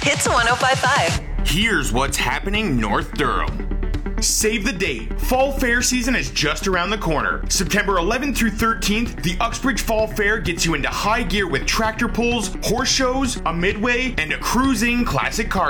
Hits 105.5. Here's what's happening North Durham. Save the date. Fall Fair season is just around the corner. September 11th through 13th, the Uxbridge Fall Fair gets you into high gear with tractor pulls, horse shows, a midway, and a cruising classic car